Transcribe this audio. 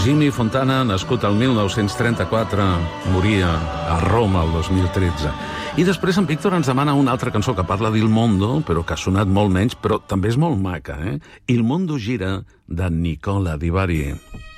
Jimmy Fontana, nascut al 1934, moria a Roma el 2013. I després en Víctor ens demana una altra cançó que parla d'Il Mondo, però que ha sonat molt menys, però també és molt maca, eh? Il Mondo gira, de Nicola Di Bari.